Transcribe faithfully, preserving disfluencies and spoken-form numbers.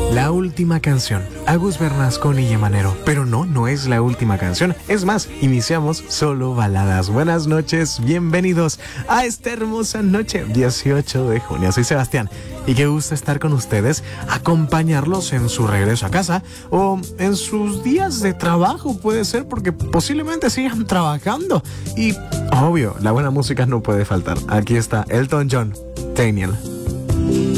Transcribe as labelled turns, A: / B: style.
A: La última canción, Agus Bernasconi y Emanero. Pero no, no es la última canción. Es más, iniciamos solo baladas. Buenas noches, bienvenidos a esta hermosa noche, dieciocho de junio. Soy Sebastián y qué gusto estar con ustedes, acompañarlos en su regreso a casa o en sus días de trabajo, puede ser, porque posiblemente sigan trabajando. Y, obvio, la buena música no puede faltar. Aquí está Elton John, Daniel.